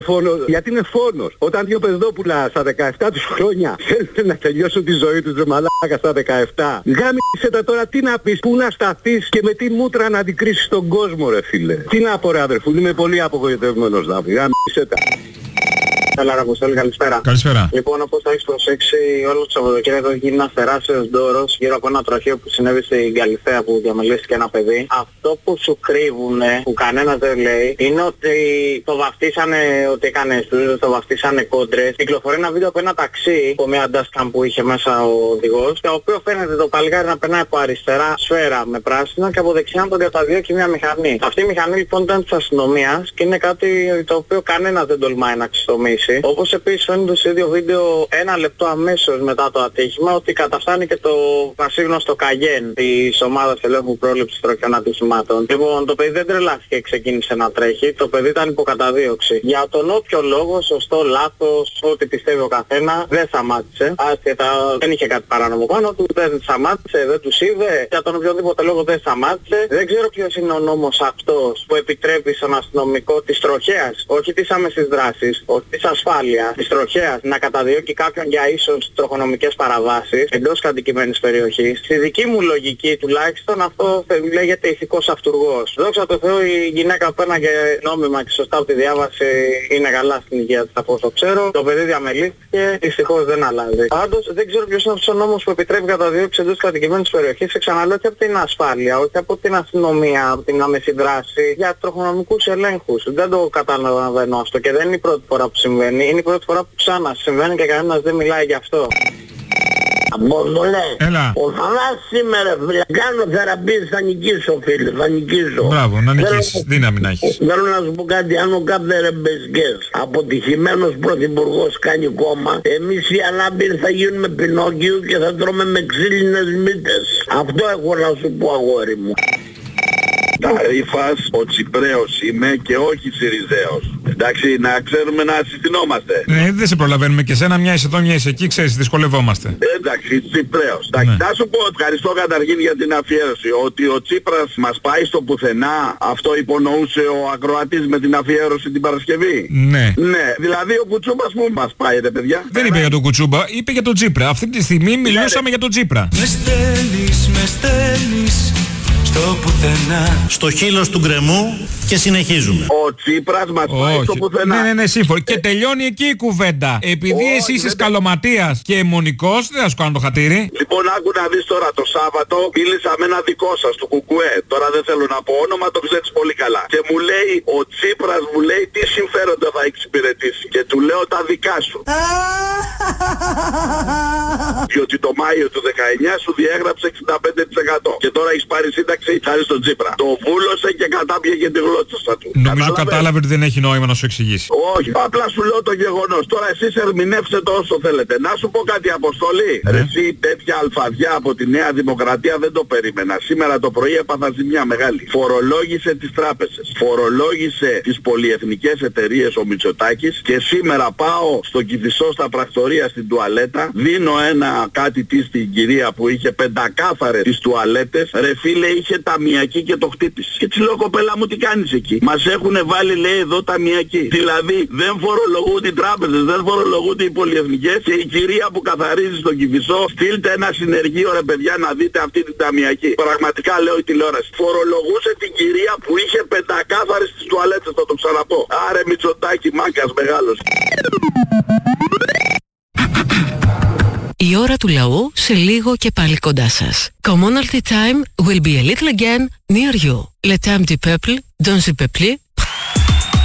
φόνο, γιατί είναι φόνος. Όταν δύο παιδόπουλα στα 17 τους χρόνια θέλουν να τελειώσουν τη ζωή τους, ρε μαλάκα, στα 17. Γάμισε τα τώρα, τι να πεις, πού να σταθείς και με τι μούτρα να αντικρίσεις τον κόσμο, ρε φίλε. Τι να πω, ρε αδερφού, είμαι πολύ απογοητευμένος, Δάβη. Γάμισε τα. Καλά, Ραποστόλη, καλησπέρα. Καλησπέρα. Λοιπόν, όπως θα έχεις προσέξει, όλο το Σαββατοκύριακο έχει γίνει ένας τεράστιος ντόρος γύρω από ένα τροχείο που συνέβη στην Καλυθέα που διαμελήθηκε ένα παιδί. Αυτό που σου κρύβουνε, που κανένας δεν λέει, είναι ότι το βαφτίσανε ότι έκανε στούζες, το βαφτίσανε κόντρες. Κυκλοφορεί ένα βίντεο από ένα ταξί, από μια dashcam που είχε μέσα ο οδηγός, το οποίο φαίνεται το παλικάρι να περνάει από αριστερά σφαίρα με πράσινο και από δεξιά να τον καταδιώκει μια μηχανή. Αυτή η μηχανή λοιπόν ήταν της αστυνομίας και είναι κάτι το οποίο κανένας δεν τολμάει να ξεστομίσει. Όπως επίσης φαίνεται στο ίδιο βίντεο ένα λεπτό αμέσως μετά το ατύχημα ότι καταφτάνει και το πασίγνωστο Καγέν της ομάδας ελέγχου πρόληψης τροχιών ατυχημάτων. Λοιπόν, το παιδί δεν τρελάθηκε και ξεκίνησε να τρέχει, το παιδί ήταν υποκαταδίωξη. Για τον όποιο λόγο, σωστό, λάθος, ό,τι πιστεύει ο καθένα, δεν σταμάτησε. Άσχετα, δεν είχε κάτι παράνομο πάνω του, δεν σταμάτησε, δεν τους είδε. Για τον οποιοδήποτε λόγο δεν σταμάτησε. Δεν ξέρω ποιος είναι ο νόμος αυτός που επιτρέπει στον αστυνομικό της τροχέας, όχι της άμεσης δράσης, όχι της ασφάλειας, της τροχέας, να καταδιώκει κάποιον για ίσως τροχονομικές παραβάσεις εντός κατοικημένης περιοχής. Στη δική μου λογική τουλάχιστον αυτό λέγεται ηθικός αυτουργός. Δόξα τω Θεώ η γυναίκα που πέρναγε νόμιμα και σωστά από τη διάβαση είναι καλά στην υγεία της από όσο ξέρω. Το παιδί διαμελήθηκε, δυστυχώς δεν αλλάζει. Πάντως δεν ξέρω ποιος είναι αυτός ο νόμος που επιτρέπει καταδίωξη εντός κατοικημένης περιοχής. Ξαναλέω και από την ασφάλεια, όχι από την αστυνομία, από την άμεση δράση, για τροχονομικούς ελέγχους. Δεν το καταλαβαίνω αυτό και δεν είναι η πρώτη φορά που συμβαίνει. Είναι η πρώτη φορά που ξανά συμβαίνει και κανένας δεν μιλάει γι' αυτό. Απόστολε, έλα. ο Θανάσης σήμερα, φίλε, κάνω θεραπεία, θα νικήσω, φίλε, θα νικήσω. Μπράβο, να νικήσεις, δύναμη να έχεις. Θέλω να σου πω κάτι, αν ο Κάπτερ Μπεσκές, αποτυχημένος πρωθυπουργός κάνει κόμμα, εμείς οι ανάπηροι θα γίνουμε Πινόκιο και θα τρώμε με ξύλινες μύτες. Αυτό έχω να σου πω, αγόρι μου. Ταρίφας, ο Τσιπρέος είμαι και όχι Συριζέος. Εντάξει, να ξέρουμε να συστηνόμαστε. Ναι, δεν σε προλαβαίνουμε και σένα, μια είσαι εδώ, μια είσαι εκεί, ξέρεις, δυσκολευόμαστε. Εντάξει, Τσιπρέος. Εντάξει, θα σου πω, ευχαριστώ καταρχήν για την αφιέρωση. Ότι ο Τσίπρας μας πάει στο πουθενά, αυτό υπονοούσε ο ακροατής με την αφιέρωση την Παρασκευή. Ναι. Ναι, δηλαδή ο Κουτσούμπας που μας πάει, ρε παιδιά. Δεν είπε για τον Κουτσούμπα, είπε για τον Τσίπρα. Αυτή τη στιγμή μιλούσαμε για τον Τσίπρα. Με στέλνεις στο πουθενά, στο χείλος του γκρεμού και συνεχίζουμε. Ο Τσίπρας μας πάει στο πουθενά. Ναι, σύμφωνο. Και τελειώνει εκεί η κουβέντα. Επειδή εσύ είσαι σκαλωματίας και αιμονικός, δεν θα σου κάνω το χατήρι. Λοιπόν, άκου να δεις τώρα, το Σάββατο μίλησα με ένα δικό σας του Κουκουέ. Τώρα δεν θέλω να πω όνομα, το ξέρεις πολύ καλά. Και μου λέει, ο Τσίπρας μου λέει τι συμφέροντα θα εξυπηρετήσει. Και του λέω τα δικά σου. Διότι το Μάιο του 19 σου διέγραψε 65%. Και τώρα έχεις πάρει σύνταξη χάρη στον Τσίπρα. Το βούλωσε και κατάπιεγε τη γλώσσα του. Νομίζω κατάλαβε ότι δεν έχει νόημα να σου εξηγήσει. Όχι, απλά σου λέω το γεγονός. Τώρα εσείς ερμηνεύστε το όσο θέλετε. Να σου πω κάτι, Αποστολή. Εσύ τέτοια αλφαδιά από τη Νέα Δημοκρατία δεν το περίμενα. Σήμερα το πρωί έπαθα ζημιά μεγάλη. Φορολόγησε τις τράπεζες. Φορολόγησε τις πολυεθνικές εταιρείες ο Μητσοτάκης. Και σήμερα πάω στο Κηφισό στα πρακτορία στην τουαλέτα. Δίνω ένα κάτι τι στην κυρία που είχε πεντακάθαρες τις τουαλέτες. Ρε φίλε, είχε ταμιακή και το χτύπησε. Και της λέω, κοπέλα μου, τι κάνεις εκεί? Μας έχουνε βάλει, λέει, εδώ ταμιακή. Δηλαδή δεν φορολογούνται οι τράπεζες, δεν φορολογούνται οι πολυεθνικές και η κυρία που καθαρίζει στον Κηφισό, στείλτε ένα συνεργείο, ρε παιδιά, να δείτε αυτή την ταμιακή. Πραγματικά λέω η τηλεόραση. Φορολογούσε την κυρία που είχε πεντακάθαρες στις τουαλέτες, θα το ξαναπώ. Άρε Μητσοτάκη, μάκας μεγάλος. Η ώρα του λαού σε λίγο και πάλι κοντά σας. Commonalty time will be a little again near you. Le temps du peuple, dans le peuple,